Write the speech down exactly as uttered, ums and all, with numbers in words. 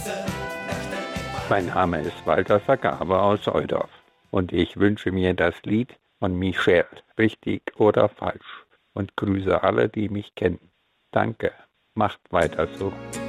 Mein Name ist Walter Vergabe aus Eudorf und ich wünsche mir das Lied von Michel, richtig oder falsch, und grüße alle, die mich kennen. Danke, macht weiter so.